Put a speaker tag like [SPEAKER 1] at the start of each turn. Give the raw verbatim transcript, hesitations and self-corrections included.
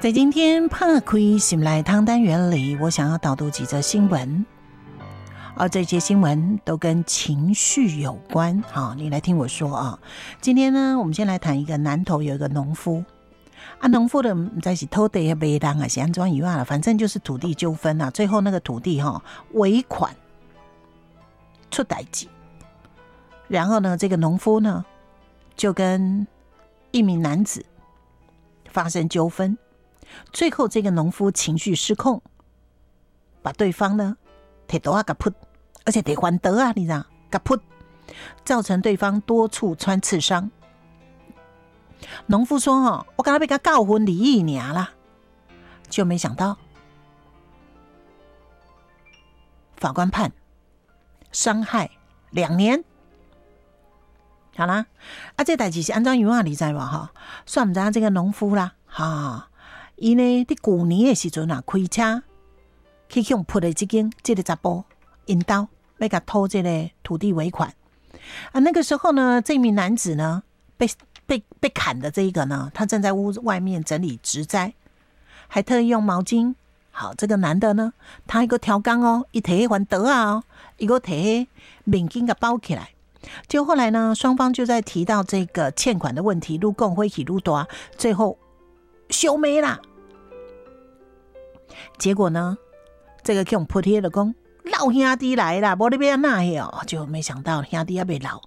[SPEAKER 1] 在今天拍开心来汤单元里，我想要导读几则新闻，而这些新闻都跟情绪有关。好，你来听我说啊。今天呢，我们先来谈一个南投有一个农夫啊，农夫的不知道是土地还是卖人啊，是安怎样啊，反正就是土地纠纷啊，最后那个土地哈、哦、尾款出代志，然后呢，这个农夫呢就跟一名男子发生纠纷。最后，这个农夫情绪失控，把对方呢提刀啊给扑，而且得还得啊，你知道？给扑，造成对方多处穿刺伤。农夫说：“哦，我刚才被他告婚离异年啦，就没想到法官判伤害两年。好啦，啊，这代志是安怎样啊？你知无哈？算唔知这个农夫啦，哈。”伊呢，伫旧年的时阵啊，开车去向扑的这间这个查甫引导，要甲偷这个土地尾款啊。那个时候呢，这名男子呢，被被被砍的这一个呢，他正在屋外面整理植栽，还特意用毛巾。好，这个男的呢，他一个挑竿哦，一提还得啊哦，一个提面巾给包起来。就后来呢，双方就在提到这个欠款的问题，愈讲火气愈大，最后修没啦。结果呢，这个用扑贴的讲老兄弟来啦，无你要哪样？就没想到兄弟也被老